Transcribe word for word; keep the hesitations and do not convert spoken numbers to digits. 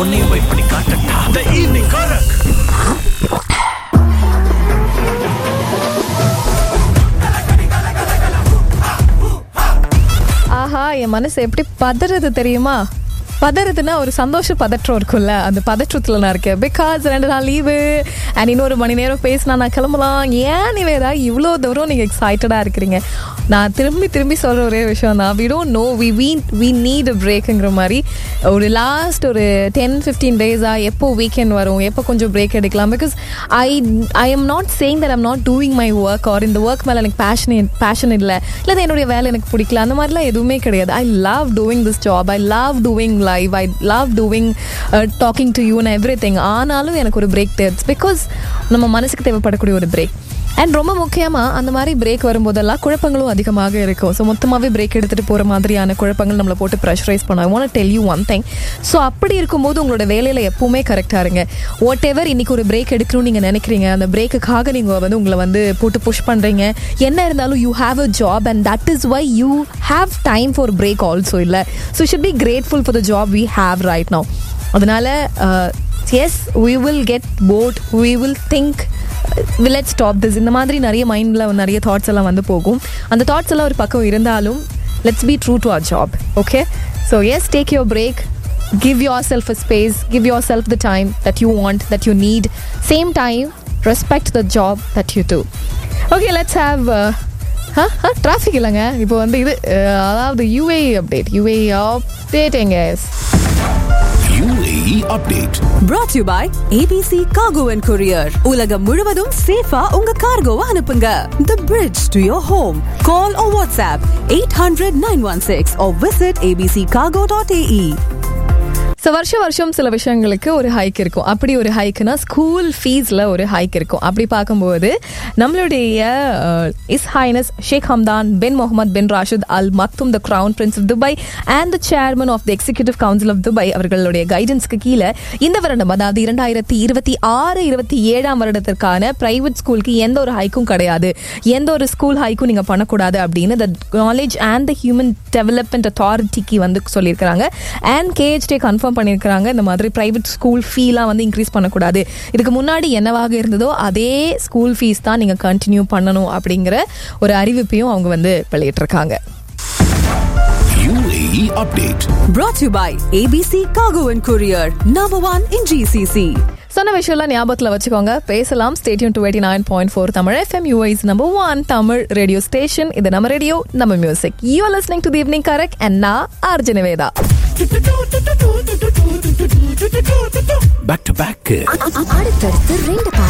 உன்னையும் போய் பண்ணி காட்டட்டா. The evening Karak. ஆஹா, என் மனசு எப்படி பதறது தெரியுமா? பதறதுன்னா ஒரு சந்தோஷ பதற்றம் இருக்கும்ல, அந்த பதற்றத்தில் நான் இருக்கேன். பிகாஸ் ரெண்டு நாள் லீவு அண்ட் இன்னொரு மணி நேரம் பேசினா நான் கிளம்பலாம். ஏன் நிவேதா இவ்வளோ தூரம் நீங்கள் எக்ஸைட்டடாக இருக்கிறீங்க? நான் திரும்பி திரும்பி சொல்கிற ஒரே விஷயம் தான், we don't know V V we need a பிரேக்குங்கிற மாதிரி. ஒரு லாஸ்ட் ஒரு டென் ஃபிஃப்டீன் டேஸாக எப்போ வீக்கெண்ட் வரும், எப்போ கொஞ்சம் பிரேக் எடுக்கலாம். Because I I am not saying that I'm not doing my work or இந்த ஒர்க் மேலே எனக்கு பேஷன் பேஷன் இல்லை, இல்லை என்னுடைய வேலை எனக்கு பிடிக்கல, அந்த மாதிரிலாம் எதுவுமே கிடையாது. I love doing this job, I love doing live, I love doing uh, talking to you and everything. ஆனாலும் எனக்கு ஒரு பிரேக் தேவை. பிகாஸ் நம்ம மனசுக்கு தேவைப்படக்கூடிய ஒரு பிரேக். அண்ட் ரொம்ப முக்கியமாக அந்த மாதிரி பிரேக் வரும்போதெல்லாம் குழப்பங்களும் அதிகமாக இருக்கும். ஸோ மொத்தமாகவே பிரேக் எடுத்துகிட்டு போகிற மாதிரியான குழப்பங்கள் நம்மளை போட்டு ப்ரெஷரைஸ் பண்ண. I want tell you one thing. So அப்படி இருக்கும்போது உங்களோட வேலையில் எப்பவுமே கரெக்டாக இருங்க. வாட் எவர் இன்றைக்கி ஒரு பிரேக் எடுக்கணும்னு நீங்கள் நினைக்கிறீங்க, அந்த பிரேக்குக்காக நீங்கள் வந்து உங்களை வந்து போட்டு புஷ் பண்ணுறீங்க, என்ன இருந்தாலும் you have a job and that is why you have time for break also. இல்லை, so should be grateful for the job we have right now. அதனால் S, we will get bored, we will think, let's stop this. இந்த மாதிரி நிறைய மைண்டில் நிறைய thoughts எல்லாம் வந்து போகும். அந்த தாட்ஸ் எல்லாம் ஒரு பக்கம் இருந்தாலும் let's be true to our job, okay? So yes, take your break, give yourself a space, give yourself the time that you want, that you need. Same time, respect the job that you do. Okay, let's have traffic இல்லைங்க இப்போ வந்து இது, அதாவது U A E update. U A E updating is U A E update brought to you by A B C Cargo and Courier. உலகம் முழுவதும் சேஃபா உங்க கார்கோவை அனுப்புங்க. The bridge to your home. Call or WhatsApp eight hundred nine one six or visit a b c cargo dot a e. So வருஷம் வருஷம் சில விஷயங்களுக்கு ஒரு ஹைக் இருக்கும். அப்படி ஒரு ஹைக்குனா ஸ்கூல் ஃபீஸில் ஒரு ஹைக் இருக்கும். அப்படி பார்க்கும்போது நம்மளுடைய is highness shake Hamdan bin Mohammed bin Rashid Al Makhdoom the crown Prince of Dubai and the chairman of the executive council of Dubai அவர்களுடைய கைடன்ஸ்க்கு கீழே இந்த வருடம், அதாவது இரண்டாயிரத்தி இருபத்தி ஆறு இருபத்தி ஏழாம் வருடத்திற்கான பிரைவேட் ஸ்கூலுக்கு எந்த ஒரு ஹைக்கும் கிடையாது, எந்த ஒரு ஸ்கூல் ஹைக்கும் நீங்கள் பண்ணக்கூடாது அப்படின்னு the knowledge and the human development அத்தாரிட்டிக்கு வந்து சொல்லியிருக்கிறாங்க. அண்ட் கேஹெச்டி கன்ஃபார்ம் பண்ணியிருக்கிறாங்க, இந்த மாதிரி பிரைவேட் ஸ்கூல் ஃபீலாம் வந்து இன்க்ரீஸ் பண்ணக்கூடாது. இதுக்கு முன்னாடி என்னவாக இருந்ததோ அதே ஸ்கூல் ஃபீஸ் தான் நீங்கள் கண்டினியூ பண்ணணும் அப்படிங்கிற ஒரு அறிவிப்பையும் அவங்க வந்து வெளியிட்டிருக்காங்க. U A E update brought to you by A B C Cargo and Courier, number one in G C C. சொன்ன விஷயம்லாம் ஞாபகத்தில் வச்சுக்கோங்க. பேசலாம். Stay tune to eighty nine point four Tamil FM, U A E's number one Tamil radio station. இது நம்ம radio, நம்ம music. You are listening to the evening correct and நான் RJ Nivetha. back to back. அடுத்தடுத்து ரெண்டு